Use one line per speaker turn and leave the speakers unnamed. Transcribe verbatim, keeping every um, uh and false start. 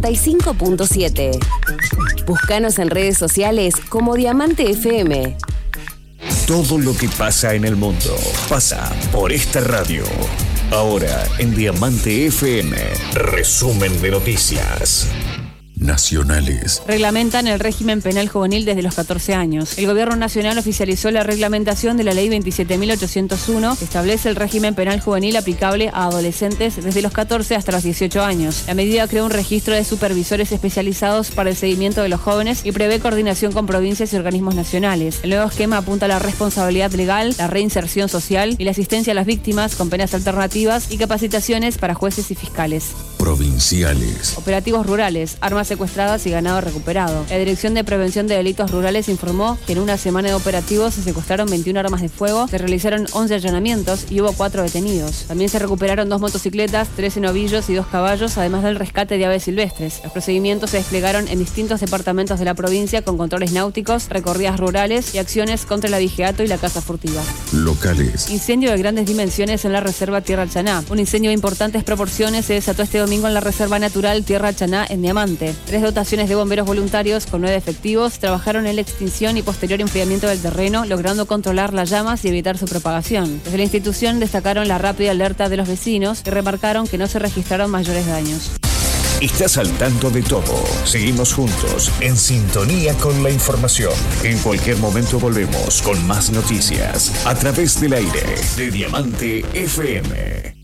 y cinco punto siete. Búscanos en redes sociales como Diamante F M.
Todo lo que pasa en el mundo pasa por esta radio. Ahora en Diamante F M, resumen de noticias nacionales.
Reglamentan el régimen penal juvenil desde los catorce años. El Gobierno Nacional oficializó la reglamentación de la Ley veintisiete mil ochocientos uno, que establece el régimen penal juvenil aplicable a adolescentes desde los catorce hasta los dieciocho años. La medida crea un registro de supervisores especializados para el seguimiento de los jóvenes y prevé coordinación con provincias y organismos nacionales. El nuevo esquema apunta a la responsabilidad legal, la reinserción social y la asistencia a las víctimas con penas alternativas y capacitaciones para jueces y fiscales.
Provinciales.
Operativos rurales, armas secuestradas y ganado recuperado. La Dirección de Prevención de Delitos Rurales informó que en una semana de operativos se secuestraron veintiuna armas de fuego, se realizaron once allanamientos y hubo cuatro detenidos. También se recuperaron dos motocicletas, trece novillos y dos caballos, además del rescate de aves silvestres. Los procedimientos se desplegaron en distintos departamentos de la provincia con controles náuticos, recorridas rurales y acciones contra el abigeato y la caza furtiva.
Locales.
Incendio de grandes dimensiones en la Reserva Tierra Chaná. Un incendio de importantes proporciones se desató este domingo en la Reserva Natural Tierra Chaná en Diamante. Tres dotaciones de bomberos voluntarios con nueve efectivos trabajaron en la extinción y posterior enfriamiento del terreno, logrando controlar las llamas y evitar su propagación. Desde la institución destacaron la rápida alerta de los vecinos y remarcaron que no se registraron mayores daños.
Estás al tanto de todo. Seguimos juntos, en sintonía con la información. En cualquier momento volvemos con más noticias a través del aire de Diamante F M.